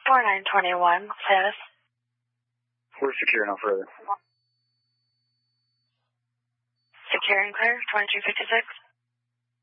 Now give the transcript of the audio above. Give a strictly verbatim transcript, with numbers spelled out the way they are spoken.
four nine two one, status. We're secure, no further. Secure and clear, twenty-two fifty-six.